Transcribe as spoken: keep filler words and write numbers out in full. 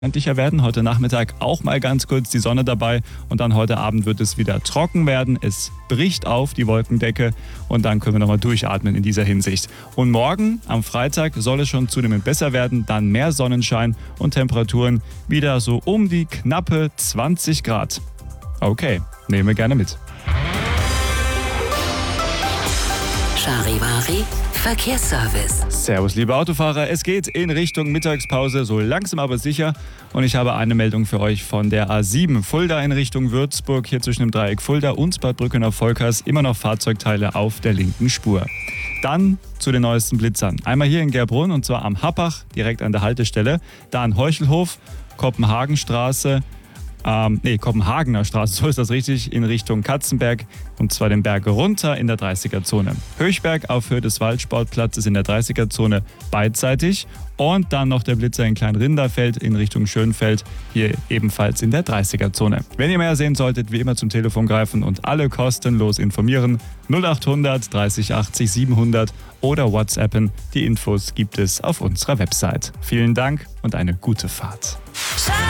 Freundlicher werden. Heute Nachmittag auch mal ganz kurz die Sonne dabei und dann heute Abend wird es wieder trocken werden. Es bricht auf, die Wolkendecke, und dann können wir nochmal durchatmen in dieser Hinsicht. Und morgen, am Freitag, soll es schon zunehmend besser werden, dann mehr Sonnenschein und Temperaturen wieder so um die knappe zwanzig Grad. Okay, nehmen wir gerne mit. Charivari Verkehrsservice. Servus, liebe Autofahrer. Es geht in Richtung Mittagspause, so langsam aber sicher. Und ich habe eine Meldung für euch von der A sieben. Fulda in Richtung Würzburg, hier zwischen dem Dreieck Fulda und Bad Brückener-Volkers. Immer noch Fahrzeugteile auf der linken Spur. Dann zu den neuesten Blitzern. Einmal hier in Gerbrunn, und zwar am Happach, direkt an der Haltestelle. Dann Heuchelhof, Kopenhagenstraße. Ähm, nee, Kopenhagener Straße, so ist das richtig, in Richtung Katzenberg, und zwar den Berg runter in der dreißiger-Zone. Höchberg auf Höhe des Waldsportplatzes in der dreißiger-Zone beidseitig, und dann noch der Blitzer in Kleinrinderfeld in Richtung Schönfeld, hier ebenfalls in der dreißiger-Zone. Wenn ihr mehr sehen solltet, wie immer zum Telefon greifen und alle kostenlos informieren. null achthundert dreißig achtzig siebenhundert oder WhatsAppen. Die Infos gibt es auf unserer Website. Vielen Dank und eine gute Fahrt.